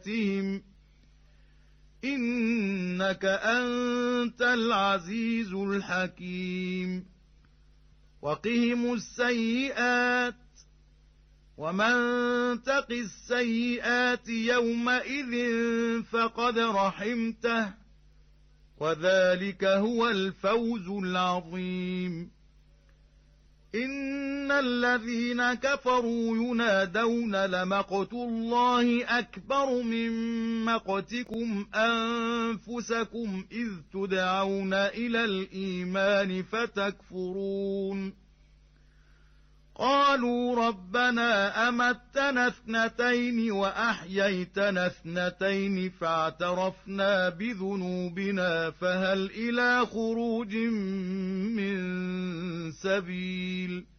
سيئاتهم إنك أنت العزيز الحكيم وقهم السيئات ومن تق السيئات يومئذ فقد رحمته وذلك هو الفوز العظيم إن الذين كفروا ينادون لمقت الله أكبر من مقتكم أنفسكم إذ تدعون إلى الإيمان فتكفرون قالوا ربنا أمتنا اثنتين وأحييتنا اثنتين فاعترفنا بذنوبنا فهل إلى خروج من سبيل